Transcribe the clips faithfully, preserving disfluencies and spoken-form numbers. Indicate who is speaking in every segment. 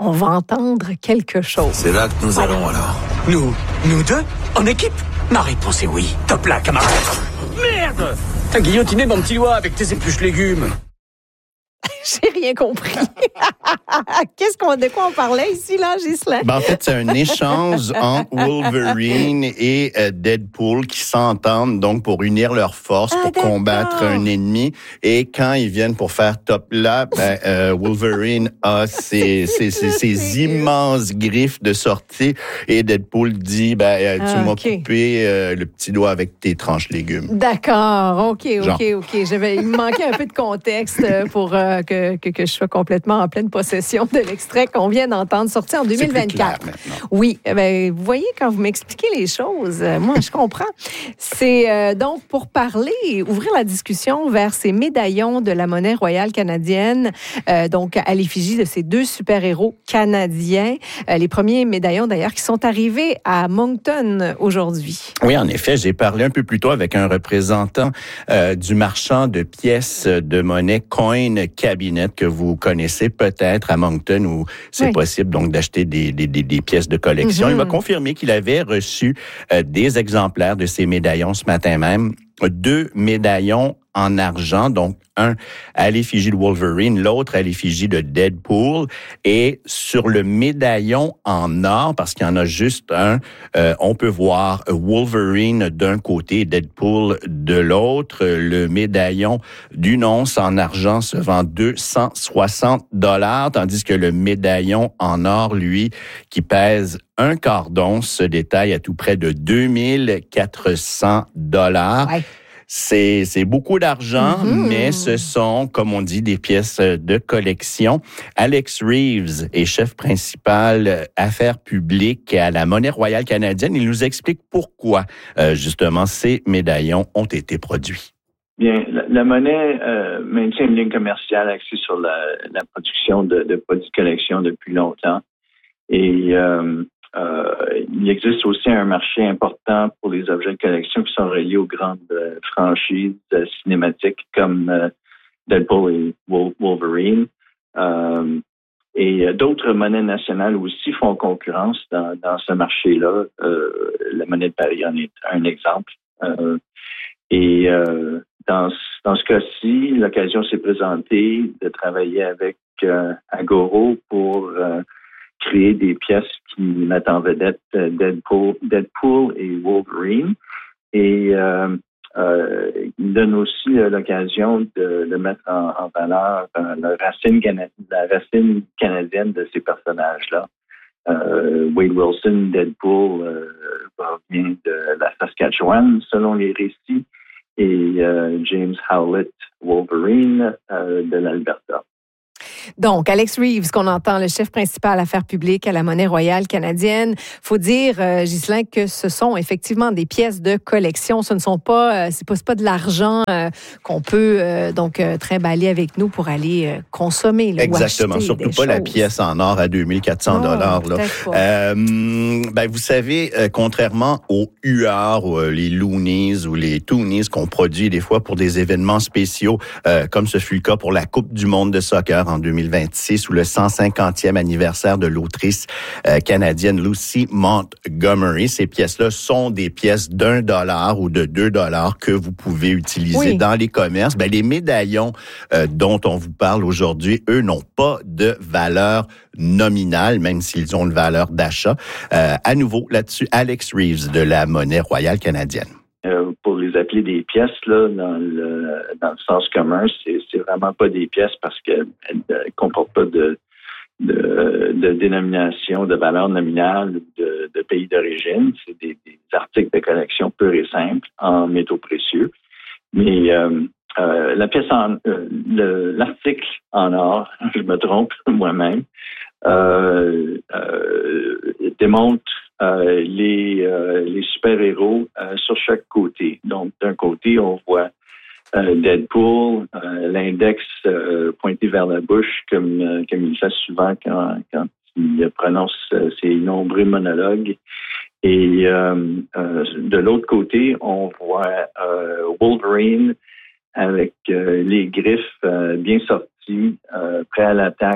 Speaker 1: on va entendre quelque chose.
Speaker 2: C'est là que nous allons alors.
Speaker 3: Nous, nous deux, en équipe? Ma réponse est oui. Top là, camarade. Merde! T'as guillotiné mon petit doigt avec tes épluches légumes.
Speaker 1: J'ai rien compris. Qu'est-ce qu'on, de quoi on parlait ici, là, Ghislain?
Speaker 4: Ben, en fait, c'est un échange entre Wolverine et euh, Deadpool qui s'entendent donc pour unir leurs forces,
Speaker 1: ah,
Speaker 4: pour
Speaker 1: d'accord.
Speaker 4: combattre un ennemi. Et quand ils viennent pour faire top là, ben, euh, Wolverine a ses, ses, ses, ses immenses griffes de sortie et Deadpool dit, ben, euh, tu ah, m'as okay. coupé euh, le petit doigt avec tes tranches légumes.
Speaker 1: D'accord, OK, OK, Genre. OK. J'avais, il me manquait un peu de contexte pour euh, que, que, que je sois complètement en pleine possession de l'extrait qu'on vient d'entendre, sorti en deux mille vingt-quatre. Oui, ben, vous voyez, quand vous m'expliquez les choses, euh, moi, je comprends. C'est euh, donc pour parler, ouvrir la discussion vers ces médaillons de la monnaie royale canadienne, euh, donc à l'effigie de ces deux super-héros canadiens. Euh, les premiers médaillons, d'ailleurs, qui sont arrivés à Moncton aujourd'hui.
Speaker 4: Oui, en effet, j'ai parlé un peu plus tôt avec un représentant euh, du marchand de pièces de monnaie Coin Cabinet, que vous connaissez peut-être à Moncton, où c'est oui. possible donc d'acheter des, des, des, des pièces de collection. Mm-hmm. Il m'a confirmé qu'il avait reçu euh, des exemplaires de ces médaillons ce matin même. Deux médaillons en argent, donc un à l'effigie de Wolverine, l'autre à l'effigie de Deadpool. Et sur le médaillon en or, parce qu'il y en a juste un, euh, on peut voir Wolverine d'un côté, Deadpool de l'autre. Le médaillon d'une once en argent se vend deux cent soixante dollars, tandis que le médaillon en or, lui, qui pèse un quart d'once, se détaille à tout près de deux mille quatre cents dollars. Ouais. C'est, c'est beaucoup d'argent, mm-hmm. mais ce sont, comme on dit, des pièces de collection. Alex Reeves est chef principal affaires publiques à la Monnaie royale canadienne. Il nous explique pourquoi, euh, justement, ces médaillons ont été produits.
Speaker 5: Bien, la, la monnaie euh, maintient une ligne commerciale axée sur la, la production de, de produits de collection depuis longtemps. Et euh, Euh, il existe aussi un marché important pour les objets de collection qui sont reliés aux grandes euh, franchises euh, cinématiques comme euh, Deadpool et Wolverine. Euh, et euh, d'autres monnaies nationales aussi font concurrence dans, dans ce marché-là. Euh, la monnaie de Paris en est un exemple. Euh, et euh, dans, dans ce cas-ci, l'occasion s'est présentée de travailler avec euh, Agoro pour euh, créer des pièces qui mettent en vedette Deadpool, Deadpool et Wolverine. Et euh, euh, il donne aussi euh, l'occasion de, de mettre en, en valeur euh, la, racine la racine canadienne de ces personnages-là. Euh, Wade Wilson, Deadpool, euh, provient de la Saskatchewan, selon les récits, et euh, James Howlett, Wolverine, euh, de l'Alberta.
Speaker 1: Donc, Alex Reeves, qu'on entend, le chef principal affaires publiques à la Monnaie royale canadienne. Faut dire, euh, Ghislain, que ce sont effectivement des pièces de collection. Ce ne sont pas, euh, c'est pas, c'est pas de l'argent euh, qu'on peut euh, donc euh, trimballer avec nous pour aller euh, consommer. Là,
Speaker 4: exactement,
Speaker 1: ou acheter
Speaker 4: surtout
Speaker 1: des
Speaker 4: pas
Speaker 1: choses.
Speaker 4: La pièce en or à deux mille quatre cents dollars.
Speaker 1: Oh,
Speaker 4: euh, ben, vous savez, euh, contrairement aux huards, ou, euh, les loonies ou les toonies qu'on produit des fois pour des événements spéciaux, euh, comme ce fut le cas pour la Coupe du monde de soccer en deux mille vingt-six ou le cent cinquantième anniversaire de l'autrice euh, canadienne Lucy Montgomery. Ces pièces-là sont des pièces d'un dollar ou de deux dollars que vous pouvez utiliser oui. dans les commerces. Ben, les médaillons euh, dont on vous parle aujourd'hui, eux, n'ont pas de valeur nominale, même s'ils ont une valeur d'achat. Euh, à nouveau, là-dessus, Alex Reeves de la Monnaie royale canadienne.
Speaker 5: Euh, pour les appeler des pièces, là, dans le, dans le sens commun, c'est, c'est vraiment pas des pièces parce qu'elles ne comportent pas de, de, de dénomination, de valeur nominale de, de pays d'origine. C'est des, des articles de collection purs et simples en métaux précieux. Mais euh, euh, la pièce en, euh, le, l'article en or, je me trompe moi-même, euh, euh, démontre Euh, les, euh, les super-héros euh, sur chaque côté. Donc, d'un côté, on voit euh, Deadpool, euh, l'index euh, pointé vers la bouche, comme, euh, comme il fait souvent quand, quand il prononce euh, ses nombreux monologues. Et euh, euh, de l'autre côté, on voit euh, Wolverine avec euh, les griffes euh, bien sorties, euh, prêt à l'attaque,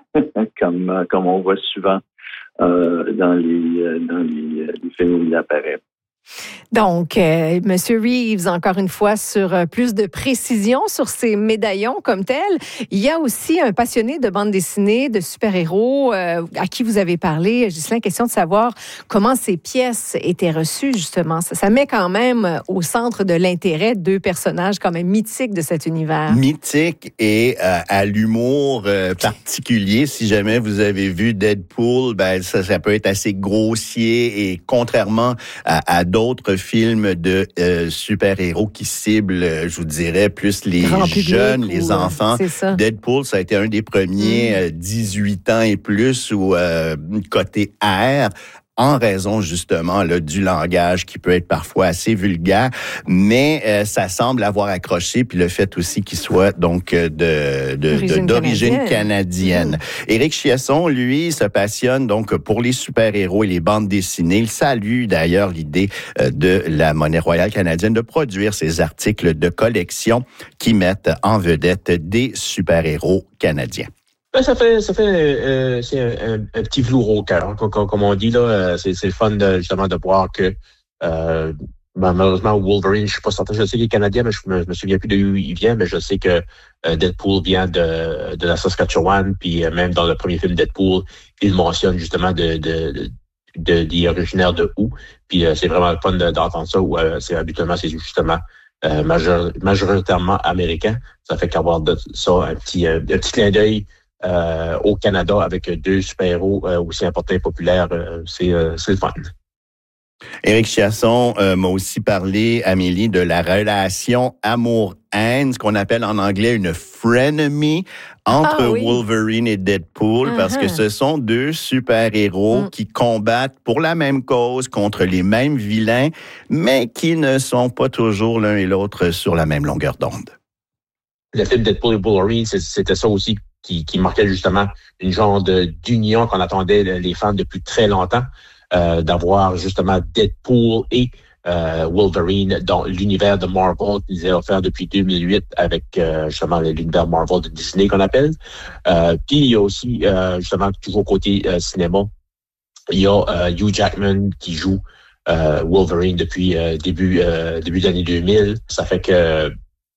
Speaker 5: comme, comme on voit souvent euh, dans, les, dans les, les films où il apparaît.
Speaker 1: Donc, euh, M. Reeves, encore une fois, sur euh, plus de précision sur ces médaillons comme tels. Il y a aussi un passionné de bande dessinée, de super-héros, euh, à qui vous avez parlé. Ghislain, question de savoir comment ces pièces étaient reçues, justement. Ça, ça met quand même au centre de l'intérêt deux personnages quand même mythiques de cet univers.
Speaker 4: Mythique et euh, à l'humour euh, particulier. Si jamais vous avez vu Deadpool, ben ça, ça peut être assez grossier et contrairement à, à d'autres d'autres films de euh, super-héros qui ciblent, je vous dirais, plus les Grand jeunes, public, les enfants.
Speaker 1: Ça.
Speaker 4: Deadpool, ça a été un des premiers, mm. euh, dix-huit ans et plus, ou euh, côté R, en raison justement là, du langage qui peut être parfois assez vulgaire, mais euh, ça semble avoir accroché, puis le fait aussi qu'il soit donc de, de, de d'origine canadienne. canadienne. Mmh. Éric Chiasson, lui, se passionne donc pour les super-héros et les bandes dessinées. Il salue d'ailleurs l'idée de la Monnaie royale canadienne de produire ces articles de collection qui mettent en vedette des super-héros canadiens.
Speaker 2: Ben, ça fait, ça fait, euh, c'est un, un, un petit velours au cœur, comme, comme on dit là. C'est, c'est le fun de, justement de voir que euh, ben, malheureusement Wolverine, je suis pas certain, je sais qu'il est canadien, mais je me, je me souviens plus d'où il vient, mais je sais que euh, Deadpool vient de, de la Saskatchewan, puis euh, même dans le premier film Deadpool, il mentionne justement de, de, de de, de originaire de où, puis euh, c'est vraiment le fun de, d'entendre ça. Où euh, c'est habituellement c'est justement euh, major, majoritairement américain. Ça fait qu'avoir de, ça un petit, euh, un petit clin d'œil. Euh, au Canada avec deux super-héros euh, aussi importants et populaires, euh, c'est, euh, c'est le fun.
Speaker 4: Éric Chiasson euh, m'a aussi parlé, Amélie, de la relation amour-haine, ce qu'on appelle en anglais une frenemy entre ah, oui. Wolverine et Deadpool, uh-huh. parce que ce sont deux super-héros mm. qui combattent pour la même cause contre les mêmes vilains, mais qui ne sont pas toujours l'un et l'autre sur la même longueur d'onde.
Speaker 2: Le film Deadpool et Wolverine, c'était ça aussi. Qui, qui marquait justement une genre de, d'union qu'on attendait les fans depuis très longtemps, euh, d'avoir justement Deadpool et euh, Wolverine dans l'univers de Marvel qu'ils avaient offert depuis deux mille huit avec euh, justement l'univers Marvel de Disney qu'on appelle. Euh, puis il y a aussi euh, justement toujours côté euh, cinéma, il y a euh, Hugh Jackman qui joue euh, Wolverine depuis euh, début euh, début des années deux mille. Ça fait que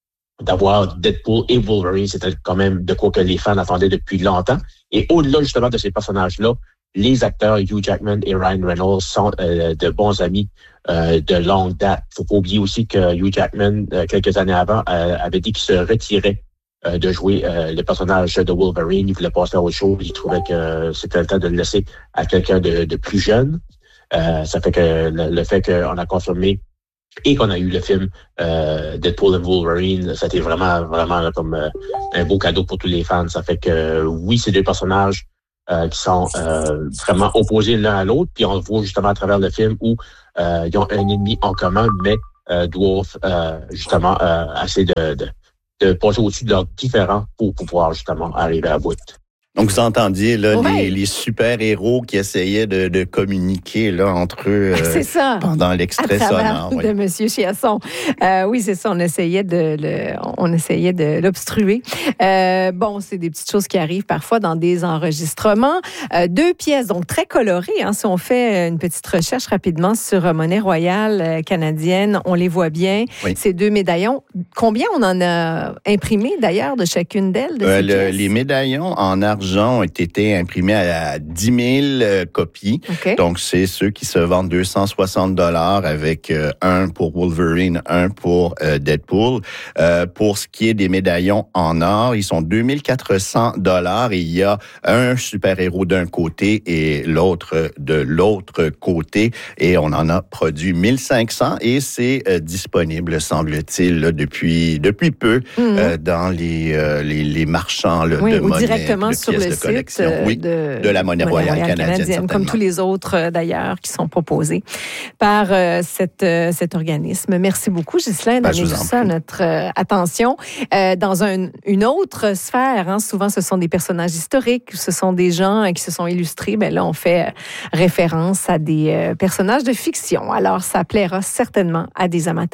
Speaker 2: d'avoir Deadpool et Wolverine, c'était quand même de quoi que les fans attendaient depuis longtemps. Et au-delà justement de ces personnages-là, les acteurs Hugh Jackman et Ryan Reynolds sont euh, de bons amis euh, de longue date. Faut pas oublier aussi que Hugh Jackman, euh, quelques années avant, euh, avait dit qu'il se retirait euh, de jouer euh, le personnage de Wolverine. Il voulait passer à autre chose. Il trouvait que c'était le temps de le laisser à quelqu'un de, de plus jeune. Euh, ça fait que le, le fait qu'on a confirmé et qu'on a eu le film euh, Deadpool and Wolverine, ça a été vraiment, vraiment là, comme euh, un beau cadeau pour tous les fans. Ça fait que oui, c'est deux personnages euh, qui sont euh, vraiment opposés l'un à l'autre, puis on le voit justement à travers le film où euh, ils ont un ennemi en commun, mais euh, doivent euh, justement euh, essayer de, de, de passer au-dessus de leurs différends pour pouvoir justement arriver à bout.
Speaker 4: Donc, vous entendiez là,
Speaker 1: ouais.
Speaker 4: les, les super-héros qui essayaient de, de communiquer là, entre eux euh,
Speaker 1: c'est ça.
Speaker 4: pendant l'extrait
Speaker 1: à
Speaker 4: sonore.
Speaker 1: De
Speaker 4: oui.
Speaker 1: M. Chiasson. Euh, oui, c'est ça. On essayait de, le, on essayait de l'obstruer. Euh, bon, c'est des petites choses qui arrivent parfois dans des enregistrements. Euh, deux pièces, donc très colorées. Hein, si on fait une petite recherche rapidement sur Monnaie royale canadienne, on les voit bien. Oui. Ces deux médaillons. Combien on en a imprimé d'ailleurs de chacune d'elles? De
Speaker 4: euh,
Speaker 1: ces
Speaker 4: le,
Speaker 1: pièces?
Speaker 4: Les médaillons en argent ont été imprimés à dix mille euh, copies.
Speaker 1: Okay.
Speaker 4: Donc, c'est ceux qui se vendent deux cent soixante dollars avec euh, un pour Wolverine, un pour euh, Deadpool. Euh, pour ce qui est des médaillons en or, ils sont deux mille quatre cents dollars et il y a un super-héros d'un côté et l'autre de l'autre côté. Et on en a produit mille cinq cents et c'est euh, disponible, semble-t-il, là, depuis, depuis peu mmh. euh, dans les, euh, les, les marchands là,
Speaker 1: oui,
Speaker 4: de
Speaker 1: ou
Speaker 4: monnaie.
Speaker 1: directement
Speaker 4: de
Speaker 1: sur le
Speaker 4: de
Speaker 1: site
Speaker 4: oui,
Speaker 1: de,
Speaker 4: de la Monnaie royale, royale canadienne, canadienne
Speaker 1: comme tous les autres d'ailleurs qui sont proposés par euh, cette, euh, cet organisme. Merci beaucoup, Ghislain, d'amener tout ça à notre euh, attention. Euh, dans un, une autre sphère, hein, souvent ce sont des personnages historiques, ce sont des gens qui se sont illustrés. Ben là, on fait euh, référence à des euh, personnages de fiction. Alors, ça plaira certainement à des amateurs.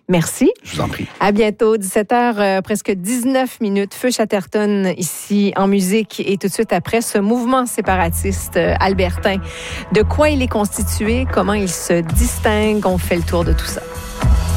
Speaker 1: Merci.
Speaker 4: Je vous en prie.
Speaker 1: À bientôt, dix-sept heures, euh, presque dix-neuf minutes. Feu Chatterton, ici en musique. Et tout de suite après, ce mouvement séparatiste euh, albertain. De quoi il est constitué? Comment il se distingue? On fait le tour de tout ça.